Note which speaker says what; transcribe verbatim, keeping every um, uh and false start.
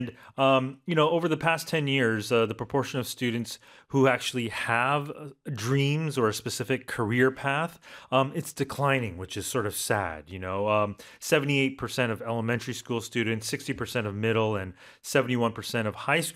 Speaker 1: Um, you know, over the past ten years, uh, the proportion of students who actually have uh, dreams or a specific career path, um, it's declining, which is sort of sad. You know, um, seventy-eight percent of elementary school students, sixty percent of middle, and seventy-one percent of high school